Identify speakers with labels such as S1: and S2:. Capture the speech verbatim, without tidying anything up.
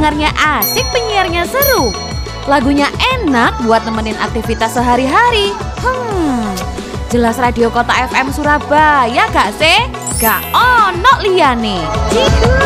S1: pendengarnya asik, penyiarnya seru. Lagunya enak buat nemenin aktivitas sehari-hari. Hmm, jelas Radio Kota F M Surabaya gak sih? Gak ono liyane.